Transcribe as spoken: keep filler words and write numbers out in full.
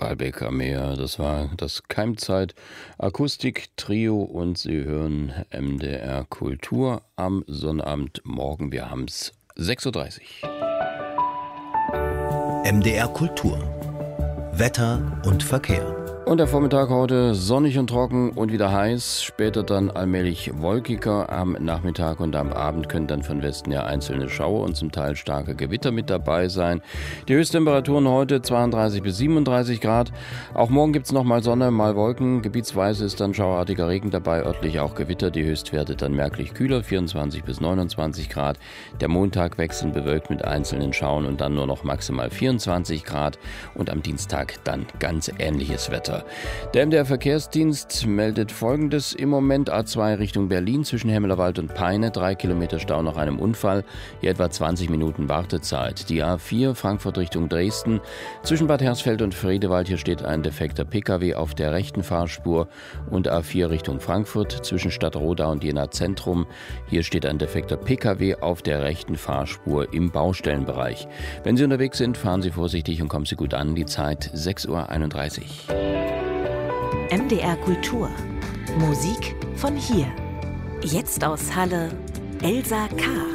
Baalbek am Meer. Das war das Keimzeit Akustik-Trio und Sie hören M D R Kultur am Sonnabendmorgen. Wir haben es sechs Uhr dreißig. M D R Kultur. Wetter und Verkehr. Und der Vormittag heute sonnig und trocken und wieder heiß, später dann allmählich wolkiger. Am Nachmittag und am Abend können dann von Westen ja einzelne Schauer und zum Teil starke Gewitter mit dabei sein. Die Höchsttemperaturen heute zweiunddreißig bis siebenunddreißig Grad. Auch morgen gibt es noch mal Sonne, mal Wolken. Gebietsweise ist dann schauerartiger Regen dabei, örtlich auch Gewitter. Die Höchstwerte dann merklich kühler, vierundzwanzig bis neunundzwanzig Grad. Der Montag wechselnd bewölkt mit einzelnen Schauern und dann nur noch maximal vierundzwanzig Grad. Und am Dienstag dann ganz ähnliches Wetter. Der M D R-Verkehrsdienst meldet Folgendes. Im Moment A zwei Richtung Berlin zwischen Hemmelerwald und Peine. Drei Kilometer Stau nach einem Unfall. Hier etwa zwanzig Minuten Wartezeit. Die A vier Frankfurt Richtung Dresden. Zwischen Bad Hersfeld und Friedewald. Hier steht ein defekter Pkw auf der rechten Fahrspur. Und A vier Richtung Frankfurt zwischen Stadtroda und Jena Zentrum. Hier steht ein defekter Pkw auf der rechten Fahrspur im Baustellenbereich. Wenn Sie unterwegs sind, fahren Sie vorsichtig und kommen Sie gut an. Die Zeit sechs Uhr einunddreißig. M D R Kultur. Musik von hier. Jetzt aus Halle Elsa K.